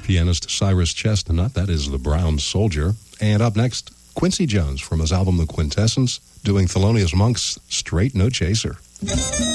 pianist Cyrus Chestnut. That is The Brown Soldier. And up next, Quincy Jones from his album The Quintessence, doing Thelonious Monk's Straight No Chaser.